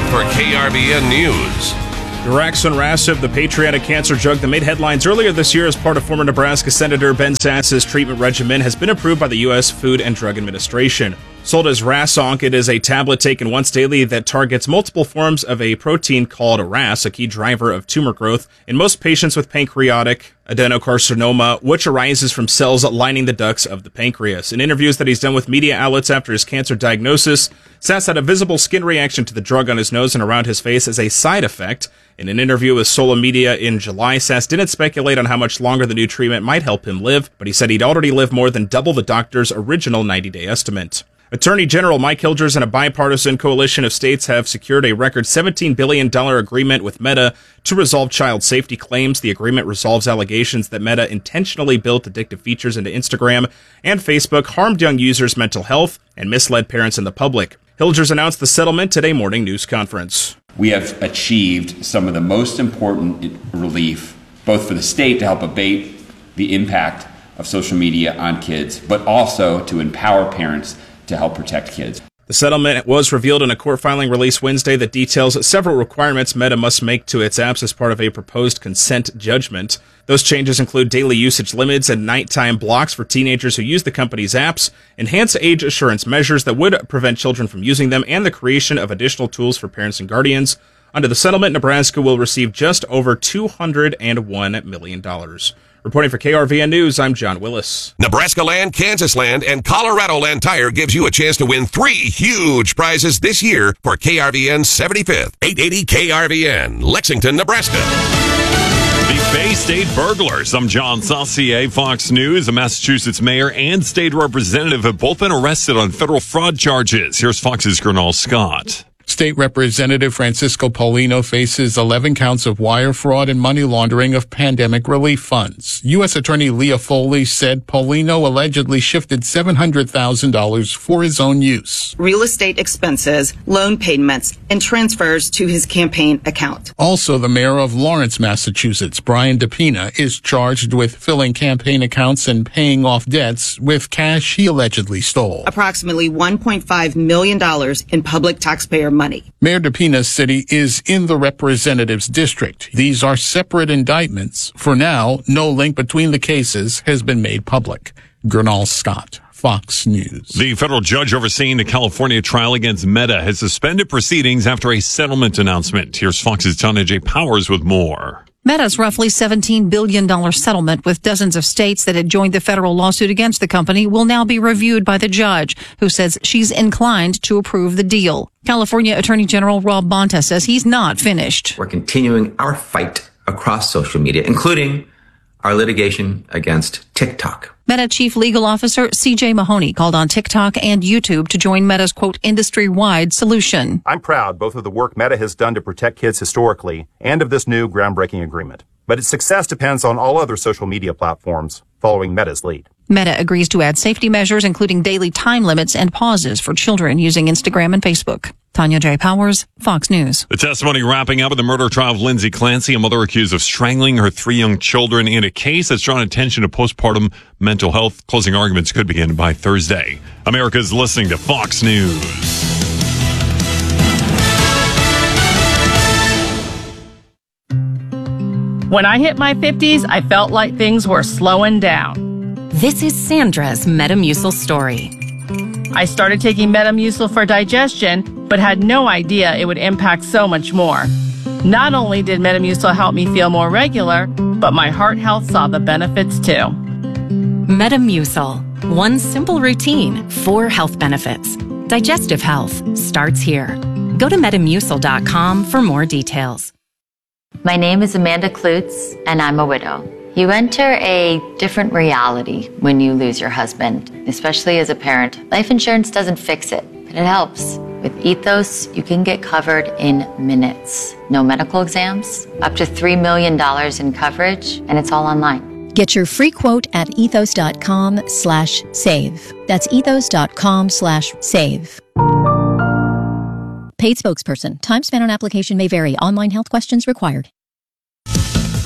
for KRVN News. Daraxonrasib, the patriotic cancer drug that made headlines earlier this year as part of former Nebraska Senator Ben Sass's treatment regimen, has been approved by the U.S. Food and Drug Administration. Sold as Rasonc, it is a tablet taken once daily that targets multiple forms of a protein called RAS, a key driver of tumor growth in most patients with pancreatic adenocarcinoma, which arises from cells lining the ducts of the pancreas. In interviews that he's done with media outlets after his cancer diagnosis, Sass had a visible skin reaction to the drug on his nose and around his face as a side effect. In an interview with Sola Media in July, Sass didn't speculate on how much longer the new treatment might help him live, but he said he'd already lived more than double the doctor's original 90-day estimate. Attorney General Mike Hilgers and a bipartisan coalition of states have secured a record $17 billion agreement with Meta to resolve child safety claims. The agreement resolves allegations that Meta intentionally built addictive features into Instagram and Facebook, harmed young users' mental health, and misled parents and the public. Hilgers announced the settlement at a morning news conference. We have achieved some of the most important relief, both for the state to help abate the impact of social media on kids, but also to empower parents to help protect kids. The settlement was revealed in a court filing released Wednesday that details several requirements Meta must make to its apps as part of a proposed consent judgment. Those changes include daily usage limits and nighttime blocks for teenagers who use the company's apps, enhanced age assurance measures that would prevent children from using them, and the creation of additional tools for parents and guardians. Under the settlement, Nebraska will receive just over $201 million. Reporting for KRVN News, I'm John Willis. Nebraska Land, Kansas Land, and Colorado Land Tire gives you a chance to win 3 huge prizes this year for KRVN's 75th 880 KRVN, Lexington, Nebraska. The Bay State burglars. I'm John Saucier, Fox News. A Massachusetts mayor and state representative have both been arrested on federal fraud charges. Here's Fox's Gernal Scott. State Representative Francisco Paulino faces 11 counts of wire fraud and money laundering of pandemic relief funds. U.S. Attorney Leah Foley said Paulino allegedly shifted $700,000 for his own use. Real estate expenses, loan payments, and transfers to his campaign account. Also, the mayor of Lawrence, Massachusetts, Brian DePina, is charged with filling campaign accounts and paying off debts with cash he allegedly stole. Approximately $1.5 million in public taxpayer money. Mayor DePina's city is in the representative's district. These are separate indictments. For now, no link between the cases has been made public. Gernal Scott, Fox News. The federal judge overseeing the California trial against Meta has suspended proceedings after a settlement announcement. Here's Fox's Tanya J. Powers with more. Meta's roughly $17 billion settlement with dozens of states that had joined the federal lawsuit against the company will now be reviewed by the judge, who says she's inclined to approve the deal. California Attorney General Rob Bonta says he's not finished. We're continuing our fight across social media, including our litigation against TikTok. Meta Chief Legal Officer C.J. Mahoney called on TikTok and YouTube to join Meta's, quote, industry-wide solution. I'm proud both of the work Meta has done to protect kids historically and of this new groundbreaking agreement. But its success depends on all other social media platforms following Meta's lead. Meta agrees to add safety measures, including daily time limits and pauses for children using Instagram and Facebook. Tanya J. Powers, Fox News. The testimony wrapping up in the murder trial of Lindsay Clancy, a mother accused of strangling her 3 young children in a case that's drawn attention to postpartum mental health. Closing arguments could begin by Thursday. America's listening to Fox News. When I hit my 50s, I felt like things were slowing down. This is Sandra's Metamucil story. I started taking Metamucil for digestion, but had no idea it would impact so much more. Not only did Metamucil help me feel more regular, but my heart health saw the benefits too. Metamucil. One simple routine, 4 health benefits. Digestive health starts here. Go to Metamucil.com for more details. My name is Amanda Klutz, and I'm a widow. You enter a different reality when you lose your husband, especially as a parent. Life insurance doesn't fix it, but it helps. With Ethos, you can get covered in minutes. No medical exams, up to $3 million in coverage, and it's all online. Get your free quote at ethos.com/save. That's ethos.com/save. Paid spokesperson. Time spent on application may vary. Online health questions required.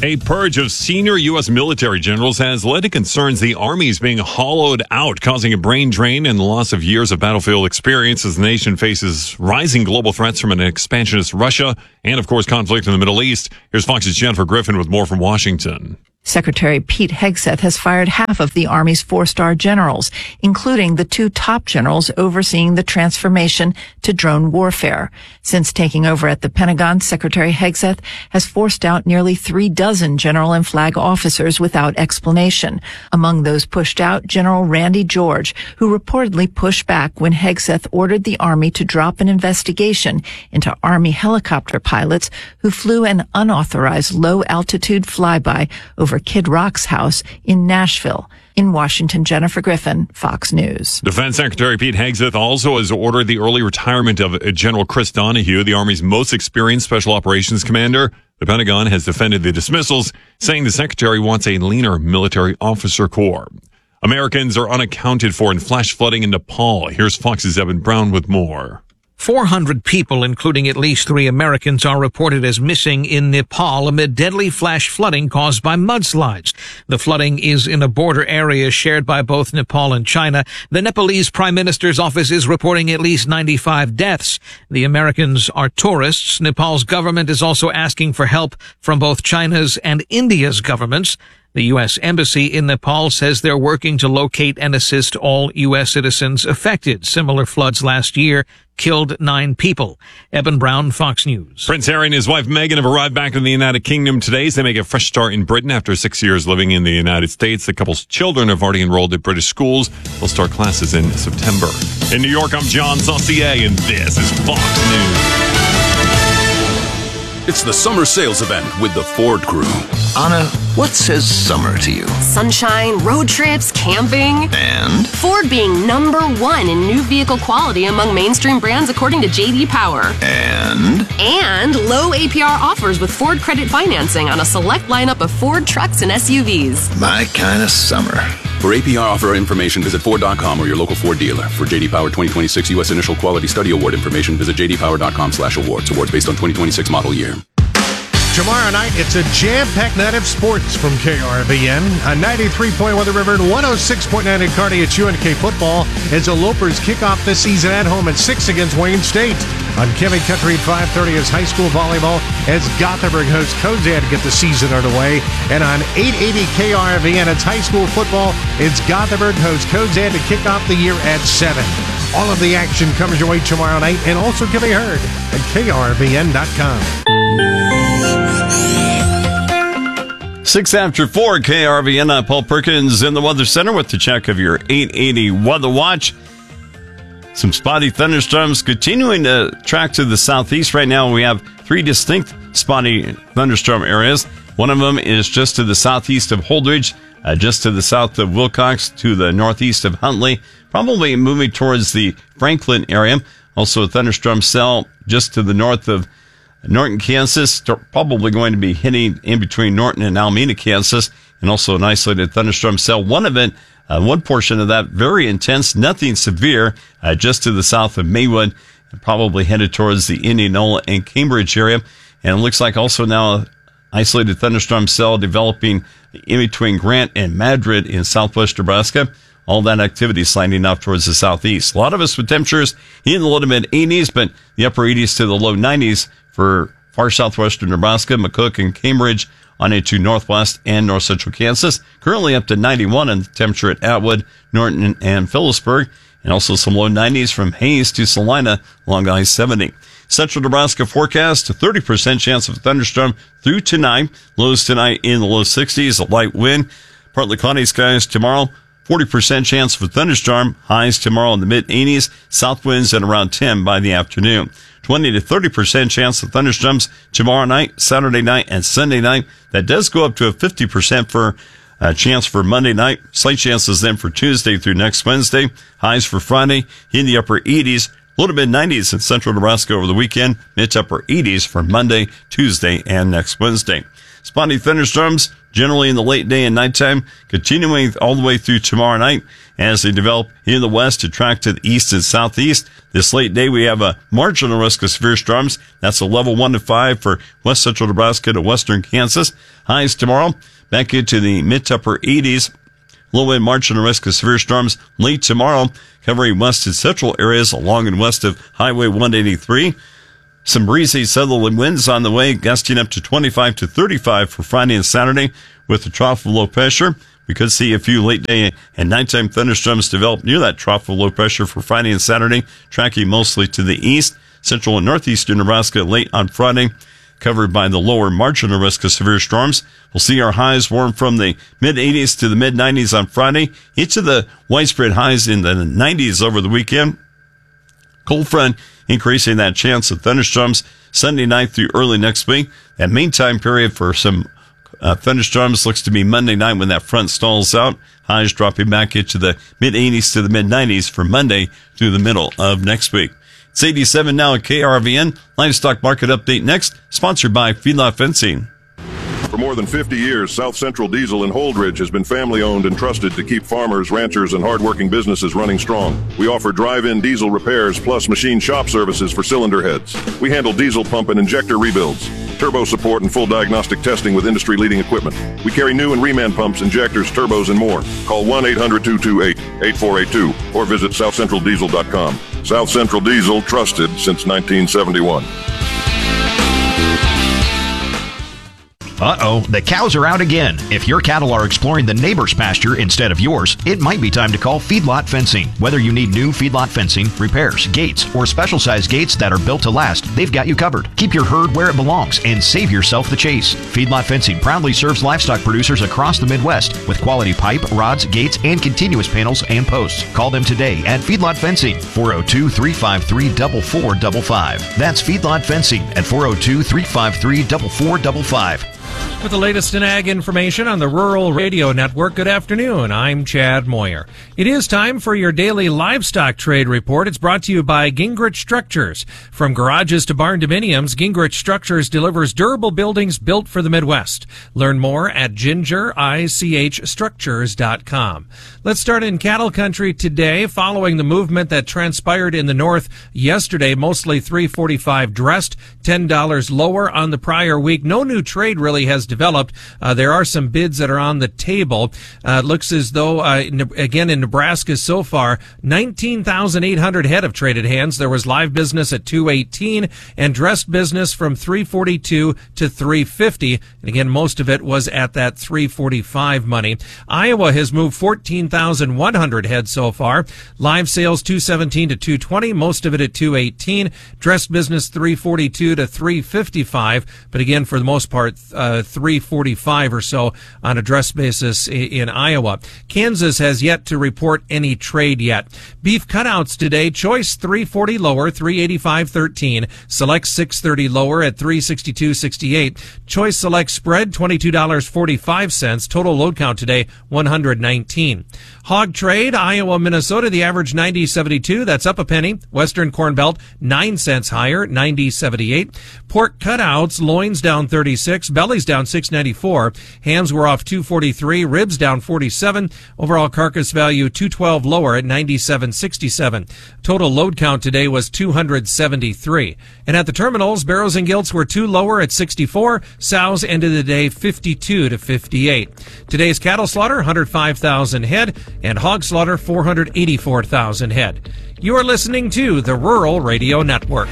A purge of senior U.S. military generals has led to concerns the Army is being hollowed out, causing a brain drain and the loss of years of battlefield experience as the nation faces rising global threats from an expansionist Russia and, of course, conflict in the Middle East. Here's Fox's Jennifer Griffin with more from Washington. Secretary Pete Hegseth has fired half of the Army's 4-star generals, including the 2 top generals overseeing the transformation to drone warfare. Since taking over at the Pentagon, Secretary Hegseth has forced out nearly 36 general and flag officers without explanation. Among those pushed out, General Randy George, who reportedly pushed back when Hegseth ordered the Army to drop an investigation into Army helicopter pilots who flew an unauthorized low-altitude flyby over Kid Rock's house in Nashville. In Washington, Jennifer Griffin, Fox News. Defense Secretary Pete Hegseth also has ordered the early retirement of General Chris Donahue, the Army's most experienced special operations commander. The Pentagon has defended the dismissals, saying the secretary wants a leaner military officer corps. Americans are unaccounted for in flash flooding in Nepal. Here's Fox's Evan Brown with more. 400 people, including at least 3 Americans, are reported as missing in Nepal amid deadly flash flooding caused by mudslides. The flooding is in a border area shared by both Nepal and China. The Nepalese Prime Minister's office is reporting at least 95 deaths. The Americans are tourists. Nepal's government is also asking for help from both China's and India's governments. The U.S. Embassy in Nepal says they're working to locate and assist all U.S. citizens affected. Similar floods last year killed 9 people. Evan Brown, Fox News. Prince Harry and his wife Meghan have arrived back in the United Kingdom today as they make a fresh start in Britain after 6 years living in the United States. The couple's children have already enrolled at British schools. They'll start classes in September. In New York, I'm John Saucier, and this is Fox News. It's the summer sales event with the Ford Crew. Anna, what says summer to you? Sunshine, road trips, camping. And? Ford being #1 in new vehicle quality among mainstream brands according to J.D. Power. And? And low APR offers with Ford credit financing on a select lineup of Ford trucks and SUVs. My kind of summer. For APR offer information, visit Ford.com or your local Ford dealer. For J.D. Power 2026 U.S. Initial Quality Study Award information, visit jdpower.com/awards. Awards based on 2026 model year. Tomorrow night, it's a jam-packed night of sports from KRVN. A 93.1 The River and 106.9 in Kearney. It's UNK football as the Lopers kick off this season at home at 6 against Wayne State. On Kevin Country at 5:30 is high school volleyball as Gothenburg hosts Kozad to get the season underway. And on 880 KRVN, it's high school football. It's Gothenburg hosts Kozad to kick off the year at 7. All of the action comes your way tomorrow night and also can be heard at krvn.com. 4:06 KRVN. Paul Perkins in the Weather Center with the check of your 880 Weather Watch. Some spotty thunderstorms continuing to track to the southeast. Right now we have 3 distinct spotty thunderstorm areas. One of them is just to the southeast of Holdridge, just to the south of Wilcox, to the northeast of Huntley, probably moving towards the Franklin area. Also a thunderstorm cell just to the north of Norton, Kansas, probably going to be hitting in between Norton and Alameda, Kansas, and also an isolated thunderstorm cell. One event, one portion of that very intense, nothing severe, just to the south of Maywood, probably headed towards the Indianola and Cambridge area. And it looks like also now an isolated thunderstorm cell developing in between Grant and Madrid in southwest Nebraska. All that activity sliding off towards the southeast. A lot of us with temperatures in the low to mid 80s, but the upper 80s to the low 90s for far southwestern Nebraska, McCook and Cambridge on into northwest and north central Kansas. Currently up to 91 in the temperature at Atwood, Norton, and Phillipsburg, and also some low 90s from Hayes to Salina along I-70. Central Nebraska forecast, a 30% chance of a thunderstorm through tonight. Lows tonight in the low 60s, a light wind. Partly cloudy skies tomorrow. 40% chance for thunderstorm. Highs tomorrow in the mid-80s. South winds at around 10 by the afternoon. 20 to 30% chance of thunderstorms tomorrow night, Saturday night, and Sunday night. That does go up to a 50% for chance for Monday night. Slight chances then for Tuesday through next Wednesday. Highs for Friday in the upper 80s. Low to mid 90s in central Nebraska over the weekend. Mid to upper 80s for Monday, Tuesday, and next Wednesday. Spotty thunderstorms generally in the late day and nighttime, continuing all the way through tomorrow night. as they develop in the west to track to the east and southeast. This late day, we have a marginal risk of severe storms. That's a level 1 to 5 for west central Nebraska to western Kansas. Highs tomorrow back into the mid to upper 80s. Low wind marginal risk of severe storms late tomorrow, covering west and central areas along and west of Highway 183. Some breezy southerly winds on the way, gusting up to 25 to 35 for Friday and Saturday with the trough of low pressure. We could see a few late day and nighttime thunderstorms develop near that trough of low pressure for Friday and Saturday, tracking mostly to the east, central and northeastern Nebraska late on Friday, covered by the lower marginal risk of severe storms. We'll see our highs warm from the mid-80s to the mid-90s on Friday, into the widespread highs in the 90s over the weekend. Cold front increasing that chance of thunderstorms Sunday night through early next week. That main time period for some thunderstorms looks to be Monday night when that front stalls out. Highs dropping back into the mid-80s to the mid-90s for Monday through the middle of next week. It's 87 now at KRVN. Livestock market update next, sponsored by Feedlot Fencing. For more than 50 years, South Central Diesel in Holdridge has been family-owned and trusted to keep farmers, ranchers, and hardworking businesses running strong. We offer drive-in diesel repairs plus machine shop services for cylinder heads. We handle diesel pump and injector rebuilds, turbo support, and full diagnostic testing with industry-leading equipment. We carry new and reman pumps, injectors, turbos, and more. Call 1-800-228-8482 or visit southcentraldiesel.com. South Central Diesel, trusted since 1971. Uh-oh, the cows are out again. If your cattle are exploring the neighbor's pasture instead of yours, it might be time to call Feedlot Fencing. Whether you need new feedlot fencing, repairs, gates, or special-sized gates that are built to last, they've got you covered. Keep your herd where it belongs and save yourself the chase. Feedlot Fencing proudly serves livestock producers across the Midwest with quality pipe, rods, gates, and continuous panels and posts. Call them today at Feedlot Fencing, 402-353-4455. That's Feedlot Fencing at 402-353-4455. With the latest in ag information on the Rural Radio Network, good afternoon. I'm Chad Moyer. It is time for your daily livestock trade report. It's brought to you by Gingrich Structures. From garages to barn dominiums, Gingrich Structures delivers durable buildings built for the Midwest. Learn more at gingerichstructures.com. Let's start in cattle country today. Following the movement that transpired in the north yesterday, mostly 345 dressed, $10 lower on the prior week. No new trade really has developed. There are some bids that are on the table. It looks as though, again, in Nebraska so far, 19,800 head of traded hands. There was live business at 218 and dressed business from 342 to 350. And again, most of it was at that 345 money. Iowa has moved 14,100 head so far. Live sales 217 to 220, most of it at 218. Dressed business 342 to 355. But again, for the most part, 345 or so on a dress basis in Iowa. Kansas has yet to report any trade yet. Beef cutouts today, choice 340 lower, 385.13. Select 630 lower at 362.68. Choice select spread $22.45. Total load count today 119. Hog trade, Iowa, Minnesota, the average 90.72. That's up a penny. Western Corn Belt 9 cents higher, 90.78. Pork cutouts, loins down 36, bellies down 6.94. Hams were off 2.43, ribs down 47. Overall carcass value 212 lower at 97.67. Total load count today was 273. And at the terminals, barrows and gilts were 2 lower at 64. Sows ended the day 52 to 58. Today's cattle slaughter 105,000 head and hog slaughter 484,000 head. You are listening to the Rural Radio Network.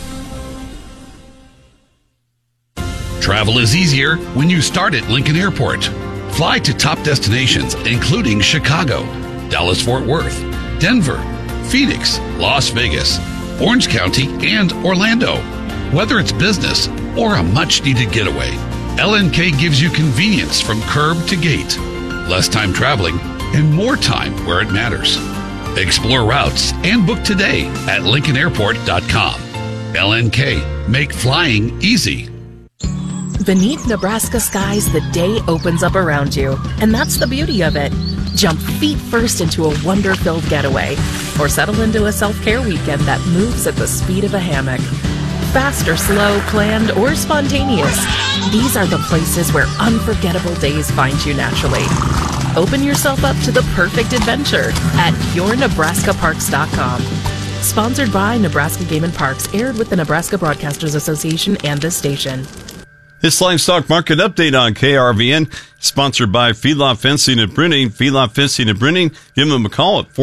Travel is easier when you start at Lincoln Airport. Fly to top destinations including Chicago, Dallas-Fort Worth, Denver, Phoenix, Las Vegas, Orange County, and Orlando. Whether it's business or a much-needed getaway, LNK gives you convenience from curb to gate, less time traveling, and more time where it matters. Explore routes and book today at LincolnAirport.com. LNK, make flying easy. Beneath Nebraska skies, the day opens up around you, and that's the beauty of it. Jump feet first into a wonder-filled getaway, or settle into a self-care weekend that moves at the speed of a hammock. Fast or slow, planned or spontaneous, these are the places where unforgettable days find you naturally. Open yourself up to the perfect adventure at yournebraskaparks.com. Sponsored by Nebraska Game and Parks, aired with the Nebraska Broadcasters Association and this station. This livestock market update on KRVN, sponsored by Feedlot Fencing and Printing. Feedlot Fencing and Printing, give them a call at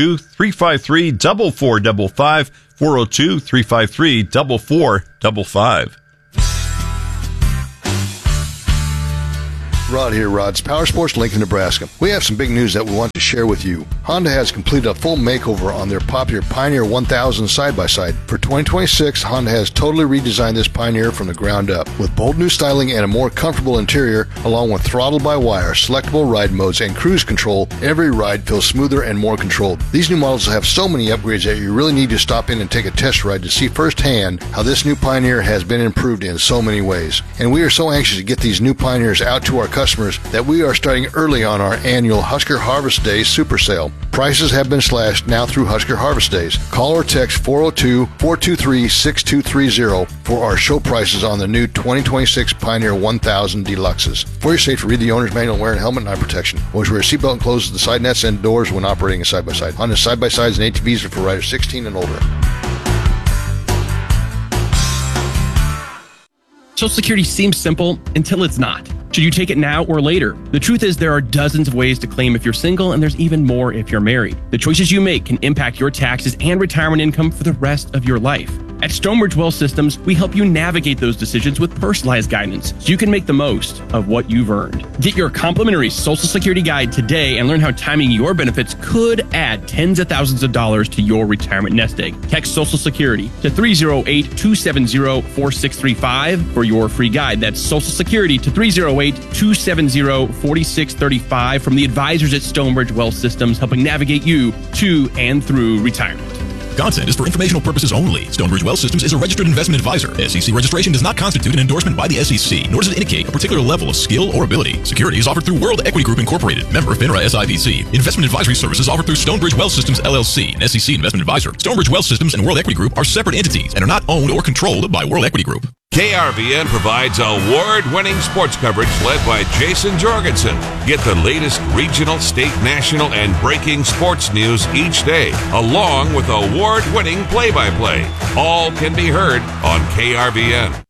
402-353-4455, 402-353-4455. Rod here, Rod's Power Sports, Lincoln, Nebraska. We have some big news that we want to share with you. Honda has completed a full makeover on their popular Pioneer 1000 side-by-side. For 2026, Honda has totally redesigned this Pioneer from the ground up. With bold new styling and a more comfortable interior, along with throttle-by-wire, selectable ride modes, and cruise control, every ride feels smoother and more controlled. These new models have so many upgrades that you really need to stop in and take a test ride to see firsthand how this new Pioneer has been improved in so many ways. And we are so anxious to get these new Pioneers out to our customers that we are starting early on our annual Husker Harvest Days Super Sale. Prices have been slashed now through Husker Harvest Days. Call or text 402-423-6230 for our show prices on the new 2026 Pioneer 1000 Deluxes. For your safety, read the owner's manual, wear a helmet and eye protection. Always wear a seatbelt and close the side nets and doors when operating a side-by-side. Honda side-by-sides and ATVs are for riders 16 and older. Social Security seems simple until it's not. Should you take it now or later? The truth is there are dozens of ways to claim if you're single, and there's even more if you're married. The choices you make can impact your taxes and retirement income for the rest of your life. At Stonebridge Wealth Systems, we help you navigate those decisions with personalized guidance so you can make the most of what you've earned. Get your complimentary Social Security guide today and learn how timing your benefits could add tens of thousands of dollars to your retirement nest egg. Text Social Security to 308-270-4635 for your free guide. That's Social Security to 308-270-4635 from the advisors at Stonebridge Wealth Systems, helping navigate you to and through retirement. Content is for informational purposes only. Stonebridge Wealth Systems is a registered investment advisor. SEC registration does not constitute an endorsement by the SEC, nor does it indicate a particular level of skill or ability. Security is offered through World Equity Group Incorporated, member FINRA SIPC. Investment advisory services offered through Stonebridge Wealth Systems LLC, an SEC investment advisor. Stonebridge Wealth Systems and World Equity Group are separate entities and are not owned or controlled by World Equity Group. KRVN provides award-winning sports coverage led by Jason Jorgensen. Get the latest regional, state, national, and breaking sports news each day, along with award-winning play-by-play. All can be heard on KRVN.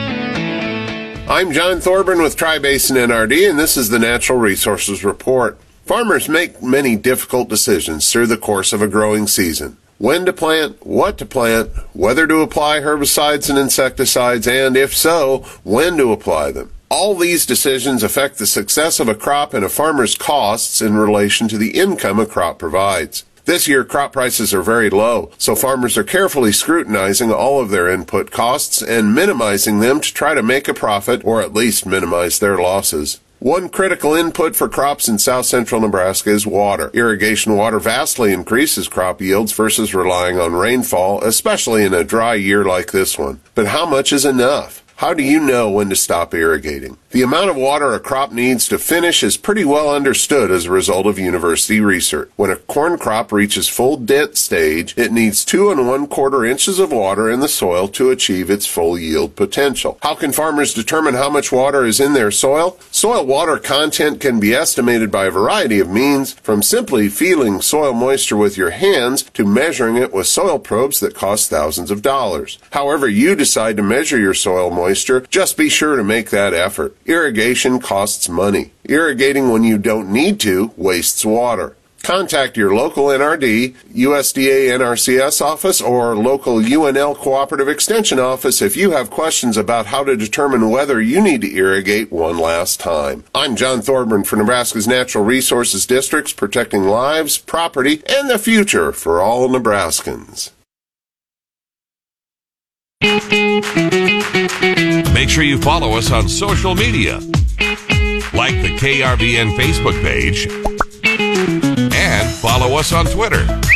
I'm John Thorburn with Tri-Basin NRD, and this is the Natural Resources Report. Farmers make many difficult decisions through the course of a growing season. When to plant, what to plant, whether to apply herbicides and insecticides, and if so, when to apply them. All these decisions affect the success of a crop and a farmer's costs in relation to the income a crop provides. This year, crop prices are very low, so farmers are carefully scrutinizing all of their input costs and minimizing them to try to make a profit or at least minimize their losses. One critical input for crops in south central Nebraska is water. Irrigation water vastly increases crop yields versus relying on rainfall, especially in a dry year like this one. But how much is enough? How do you know when to stop irrigating? The amount of water a crop needs to finish is pretty well understood as a result of university research. When a corn crop reaches full dent stage, it needs 2 1/4 inches of water in the soil to achieve its full yield potential. How can farmers determine how much water is in their soil? Soil water content can be estimated by a variety of means, from simply feeling soil moisture with your hands to measuring it with soil probes that cost thousands of dollars. However you decide to measure your soil moisture, just be sure to make that effort. Irrigation costs money. Irrigating when you don't need to wastes water. Contact your local NRD, USDA NRCS office, or local UNL Cooperative Extension office if you have questions about how to determine whether you need to irrigate one last time. I'm John Thorburn for Nebraska's Natural Resources Districts, protecting lives, property, and the future for all Nebraskans. Make sure you follow us on social media. Like the KRVN Facebook page and follow us on Twitter.